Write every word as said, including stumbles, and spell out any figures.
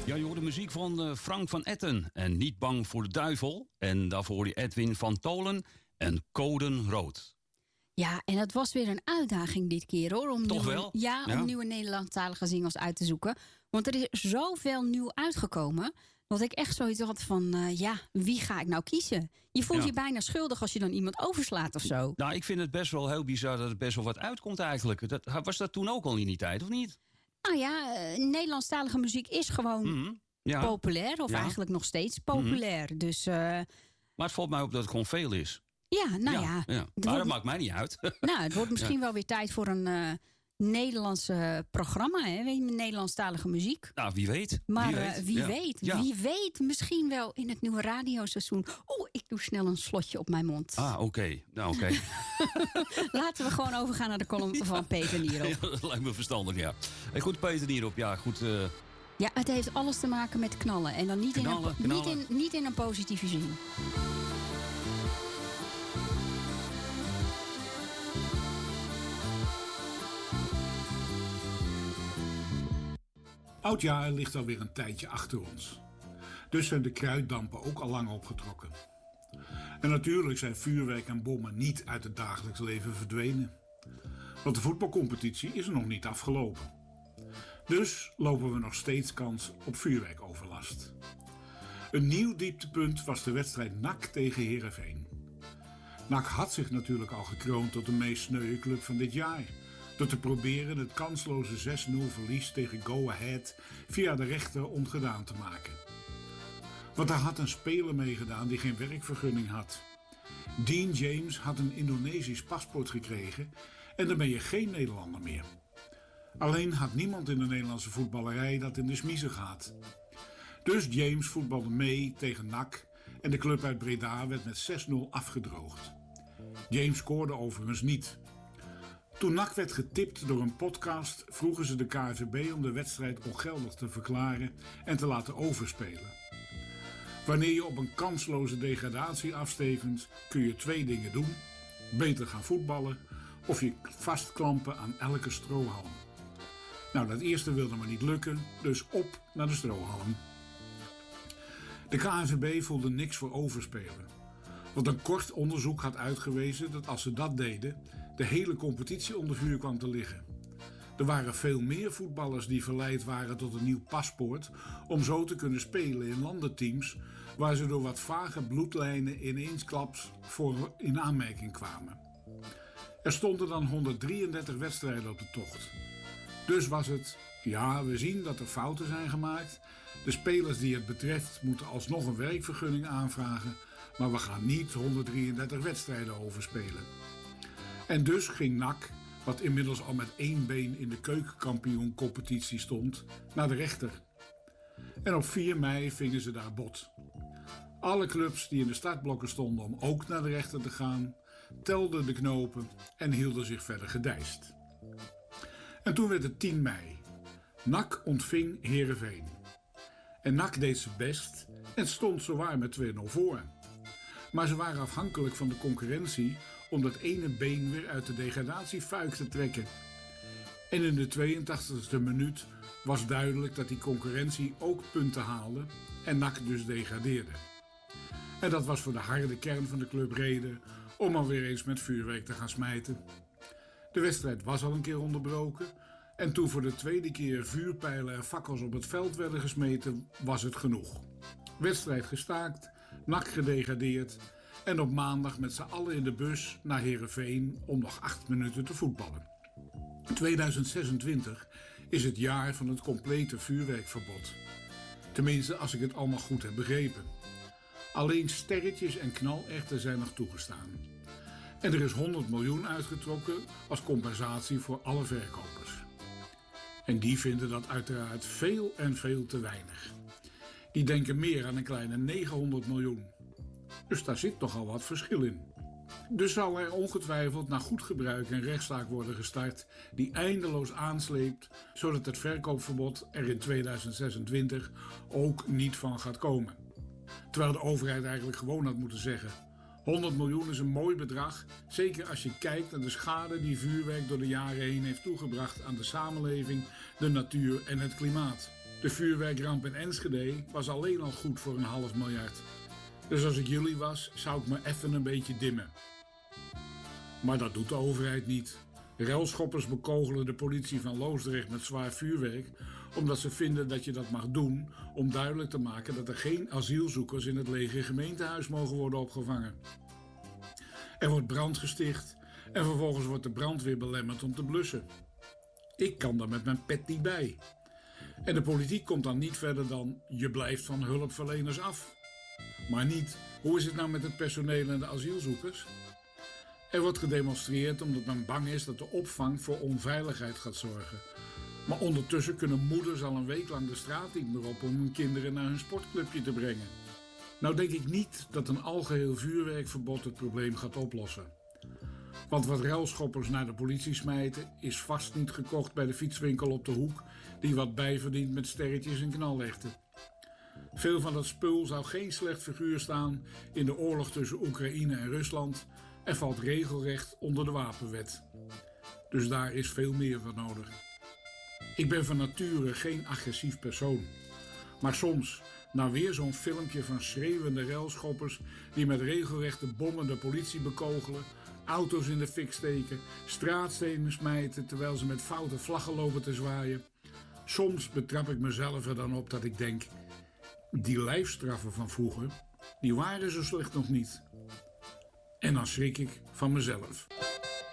Ja, je hoort de muziek van uh, Frank van Etten en Niet bang voor de duivel. En daarvoor hoor je Edwin van Tolen en Coden Rood. Ja, en het was weer een uitdaging dit keer, hoor. Om Toch nieuwe, wel? Ja, om Ja. nieuwe Nederlandstalige zingles uit te zoeken. Want er is zoveel nieuw uitgekomen, dat ik echt zoiets had van, uh, ja, wie ga ik nou kiezen? Je voelt Ja. je bijna schuldig als je dan iemand overslaat of zo. Nou, ik vind het best wel heel bizar dat er best wel wat uitkomt eigenlijk. Dat, was dat toen ook al in die tijd, of niet? Nou ja, uh, Nederlandstalige muziek is gewoon Mm-hmm. Ja. populair. Of Ja. eigenlijk nog steeds populair. Mm-hmm. Dus, uh, Maar het valt mij op dat het gewoon veel is. ja, nou ja. ja, ja. Maar wordt, dat maakt mij niet uit. Nou, het wordt misschien Ja. wel weer tijd voor een uh, Nederlandse programma, hè? Weet je, met Nederlandstalige muziek. Nou, wie weet. Maar wie uh, weet, wie, ja. weet Ja. wie weet, misschien wel in het nieuwe radioseizoen. Oeh, ik doe snel een slotje op mijn mond. Ah, oké. Okay. Nou, oké. Okay. Laten we gewoon overgaan naar de column Ja. van Peter Nierop. Ja, dat lijkt me verstandig, ja. Hey, goed, Peter Nierop. Ja, goed. Uh... Ja, het heeft alles te maken met knallen. En dan niet, knallen, in, een, knallen. niet, in, niet in een positieve zin. Oudjaar ligt alweer een tijdje achter ons. Dus zijn de kruiddampen ook al lang opgetrokken. En natuurlijk zijn vuurwerk en bommen niet uit het dagelijks leven verdwenen. Want de voetbalcompetitie is nog niet afgelopen. Dus lopen we nog steeds kans op vuurwerkoverlast. Een nieuw dieptepunt was de wedstrijd N A C tegen Heerenveen. N A C had zich natuurlijk al gekroond tot de meest sneuwe club van dit jaar. Door te proberen het kansloze zes nul verlies tegen Go Ahead via de rechter ongedaan te maken. Want daar had een speler meegedaan die geen werkvergunning had. Dean James had een Indonesisch paspoort gekregen en dan ben je geen Nederlander meer. Alleen had niemand in de Nederlandse voetballerij dat in de smiezen gaat. Dus James voetbalde mee tegen N A C en de club uit Breda werd met zes nul afgedroogd. James scoorde overigens niet. Toen N A C werd getipt door een podcast vroegen ze de K N V B om de wedstrijd ongeldig te verklaren en te laten overspelen. Wanneer je op een kansloze degradatie afstevend kun je twee dingen doen. Beter gaan voetballen of je vastklampen aan elke strohalm. Nou, dat eerste wilde maar niet lukken, dus op naar de strohalm. De K N V B voelde niks voor overspelen. Want een kort onderzoek had uitgewezen dat als ze dat deden, de hele competitie onder vuur kwam te liggen. Er waren veel meer voetballers die verleid waren tot een nieuw paspoort om zo te kunnen spelen in landenteams waar ze door wat vage bloedlijnen ineensklaps voor in aanmerking kwamen. Er stonden dan honderddrieëndertig wedstrijden op de tocht. Dus was het, ja, we zien dat er fouten zijn gemaakt. De spelers die het betreft moeten alsnog een werkvergunning aanvragen, maar we gaan niet honderddrieëndertig wedstrijden overspelen. En dus ging N A C, wat inmiddels al met één been in de keukenkampioencompetitie stond, naar de rechter. En op vier mei vingen ze daar bot. Alle clubs die in de startblokken stonden om ook naar de rechter te gaan, telden de knopen en hielden zich verder gedijst. En toen werd het tien mei. N A C ontving Heerenveen. En N A C deed zijn best en stond zowaar met twee nul voor. Maar ze waren afhankelijk van de concurrentie om dat ene been weer uit de degradatiefuik te trekken. En in de tweeëntachtigste minuut was duidelijk dat die concurrentie ook punten haalde en N A C dus degradeerde. En dat was voor de harde kern van de club reden om alweer eens met vuurwerk te gaan smijten. De wedstrijd was al een keer onderbroken en toen voor de tweede keer vuurpijlen en fakkels op het veld werden gesmeten, was het genoeg. Wedstrijd gestaakt, N A C gedegradeerd en op maandag met z'n allen in de bus naar Heerenveen om nog acht minuten te voetballen. tweeduizend zesentwintig is het jaar van het complete vuurwerkverbod. Tenminste, als ik het allemaal goed heb begrepen. Alleen sterretjes en knalerten zijn nog toegestaan. En er is honderd miljoen uitgetrokken als compensatie voor alle verkopers. En die vinden dat uiteraard veel en veel te weinig. Die denken meer aan een kleine negenhonderd miljoen. Dus daar zit nogal wat verschil in. Dus zal er ongetwijfeld naar goed gebruik een rechtszaak worden gestart die eindeloos aansleept, zodat het verkoopverbod er in tweeduizend zesentwintig ook niet van gaat komen. Terwijl de overheid eigenlijk gewoon had moeten zeggen: honderd miljoen is een mooi bedrag, zeker als je kijkt naar de schade die vuurwerk door de jaren heen heeft toegebracht aan de samenleving, de natuur en het klimaat. De vuurwerkramp in Enschede was alleen al goed voor een half miljard. Dus als ik jullie was, zou ik me even een beetje dimmen. Maar dat doet de overheid niet. Relschoppers bekogelen de politie van Loosdrecht met zwaar vuurwerk, omdat ze vinden dat je dat mag doen om duidelijk te maken dat er geen asielzoekers in het lege gemeentehuis mogen worden opgevangen. Er wordt brand gesticht en vervolgens wordt de brandweer belemmerd om te blussen. Ik kan daar met mijn pet niet bij. En de politiek komt dan niet verder dan je blijft van hulpverleners af. Maar niet, hoe is het nou met het personeel en de asielzoekers? Er wordt gedemonstreerd omdat men bang is dat de opvang voor onveiligheid gaat zorgen. Maar ondertussen kunnen moeders al een week lang de straat niet meer op om hun kinderen naar hun sportclubje te brengen. Nou denk ik niet dat een algeheel vuurwerkverbod het probleem gaat oplossen. Want wat relschoppers naar de politie smijten is vast niet gekocht bij de fietswinkel op de hoek die wat bijverdient met sterretjes en knallichten. Veel van dat spul zou geen slecht figuur staan in de oorlog tussen Oekraïne en Rusland en valt regelrecht onder de wapenwet. Dus daar is veel meer voor nodig. Ik ben van nature geen agressief persoon. Maar soms, na weer zo'n filmpje van schreeuwende relschoppers die met regelrechte bommen de politie bekogelen, auto's in de fik steken, straatstenen smijten terwijl ze met foute vlaggen lopen te zwaaien. Soms betrap ik mezelf er dan op dat ik denk, die lijfstraffen van vroeger, die waren zo slecht nog niet. En dan schrik ik van mezelf.